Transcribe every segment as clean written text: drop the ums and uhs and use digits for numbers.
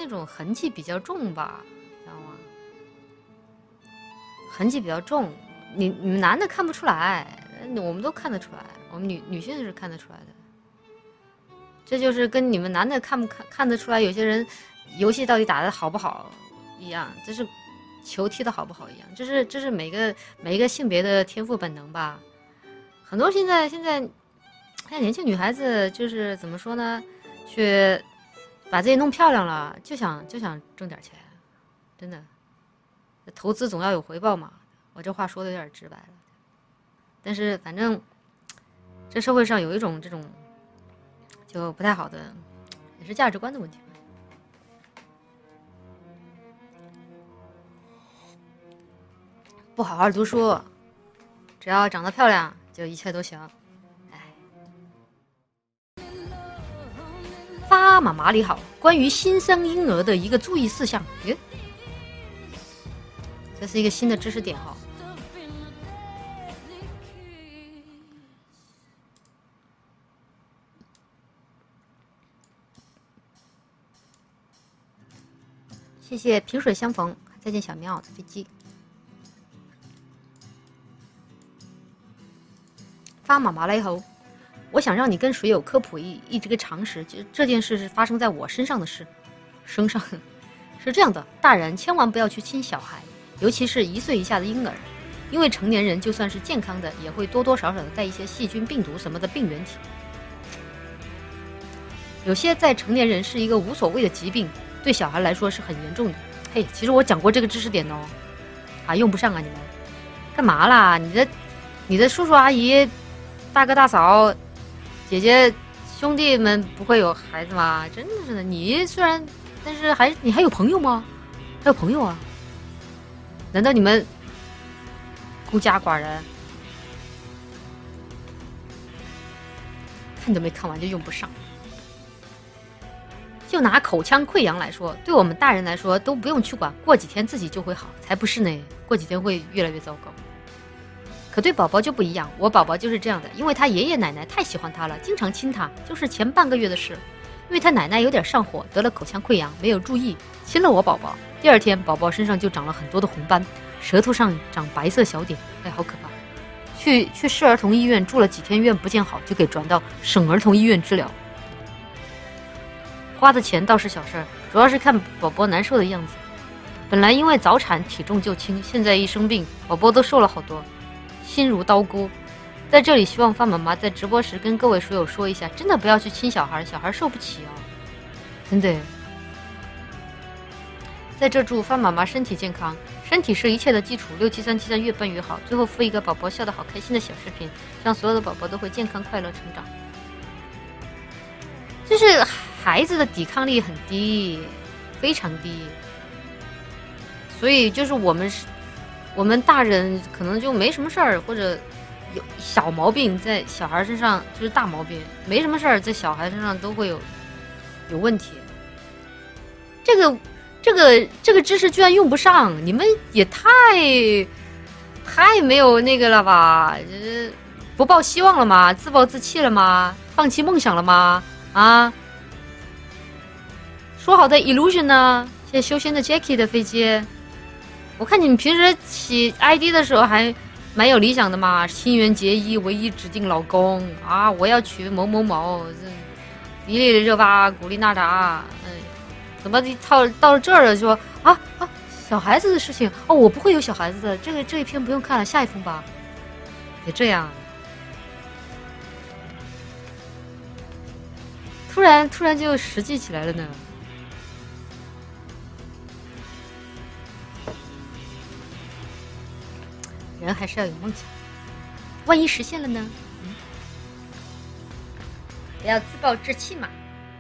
那种痕迹比较重吧，知道吗？痕迹比较重，你们男的看不出来，我们都看得出来，我们女性是看得出来的。这就是跟你们男的看得出来，有些人游戏到底打得好不好一样，这是球踢得好不好一样，这是每一个性别的天赋本能吧。很多现在年轻女孩子就是怎么说呢，去把自己弄漂亮了，就想挣点钱，真的，投资总要有回报嘛。我这话说的有点直白了，但是反正这社会上有一种这种就不太好的，也是价值观的问题。不好好读书，只要长得漂亮，就一切都行。发妈妈你好，关于新生婴儿的一个注意事项。这是一个新的知识点哈。谢谢萍水相逢，再见小喵的飞机。发妈妈了以后，我想让你跟水友科普这个常识，这件事是发生在我身上的事。身上是这样的，大人千万不要去亲小孩，尤其是1岁以下的婴儿，因为成年人就算是健康的，也会多多少少的带一些细菌、病毒什么的病原体。有些在成年人是一个无所谓的疾病，对小孩来说是很严重的。嘿，其实我讲过这个知识点哦，啊，用不上啊，你们干嘛啦？你的叔叔阿姨、大哥大嫂、姐姐、兄弟们不会有孩子吗？真的是的，你虽然，但是你还有朋友吗？还有朋友啊？难道你们孤家寡人？看都没看完就用不上。就拿口腔溃疡来说，对我们大人来说都不用去管，过几天自己就会好，才不是呢，过几天会越来越糟糕。可对宝宝就不一样，我宝宝就是这样的，因为他爷爷奶奶太喜欢他了，经常亲他，就是前半个月的事。因为他奶奶有点上火，得了口腔溃疡，没有注意，亲了我宝宝。第2天，宝宝身上就长了很多的红斑，舌头上长白色小点，哎，好可怕！去市儿童医院住了几天院不见好，就给转到省儿童医院治疗。花的钱倒是小事儿，主要是看宝宝难受的样子。本来因为早产体重就轻，现在一生病，宝宝都瘦了好多，心如刀割。在这里希望范妈妈在直播时跟各位书友说一下，真的不要去亲小孩，小孩受不起啊，真的。在这祝范妈妈身体健康，身体是一切的基础，67373越办越好。最后附一个宝宝笑得好开心的小视频，让所有的宝宝都会健康快乐成长。就是孩子的抵抗力很低，非常低，所以就是我们大人可能就没什么事儿，或者有小毛病在小孩身上，就是大毛病没什么事儿，在小孩身上都会有问题。这个知识居然用不上，你们也太没有那个了吧？不抱希望了吗？自暴自弃了吗？放弃梦想了吗？啊，说好的 illusion 呢？谢谢修仙的 Jackie 的飞机。我看你们平时起 ID 的时候还蛮有理想的嘛，心猿结衣，唯一指定老公啊！我要娶某某某，迪丽热巴、古力娜扎，怎么到了这儿了？说啊，小孩子的事情哦，我不会有小孩子的。这一篇不用看了，下一封吧。别这样。突然就实际起来了呢。人还是要有梦想，万一实现了呢？不要自暴自弃嘛。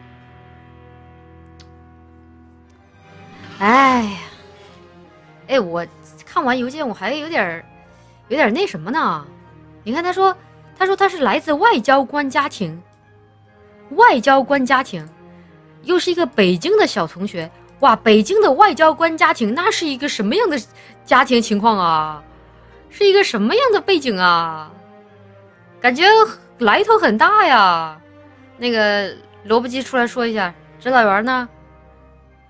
哎呀，哎，我看完邮件我还有点那什么呢？你看他说他是来自外交官家庭。又是一个北京的小同学，哇，北京的外交官家庭那是一个什么样的家庭情况啊？是一个什么样的背景啊？感觉来头很大呀。那个萝卜鸡出来说一下，指导员呢？